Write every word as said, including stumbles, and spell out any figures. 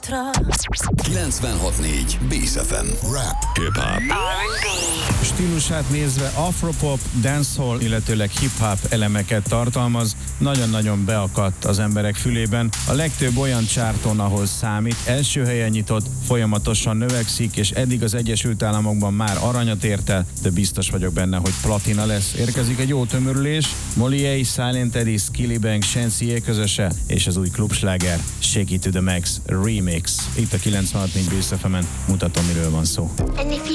kilencvenhat négy Bész ef em. Rap, hip-hop. Stílusát nézve afropop, dancehall, illetőleg hip-hop elemeket tartalmaz, nagyon-nagyon beakadt az emberek fülében. A legtöbb olyan csárton, ahol számít, első helyen nyitott, folyamatosan növekszik, és eddig az Egyesült Államokban már aranyat ért el, de biztos vagyok benne, hogy platina lesz. Érkezik egy jó tömörülés, Molié, Silent Eddie, Skillibeng, Shenseea közöse, és az új klubsláger Shake It to the Max Remix. Itt a kilencvenhat négy Bész ef emen mutatom, miről van szó.